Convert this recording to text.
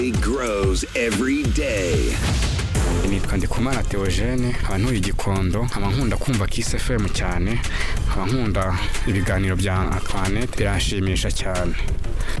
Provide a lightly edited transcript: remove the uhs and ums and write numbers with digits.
It grows every day. Nitwa Ndikumana Theogene, abantu y'Igikondo, nkunda kumva Kiss FM cyane, nkunda ibiganiro bya Antoinette, birashimisha cyane.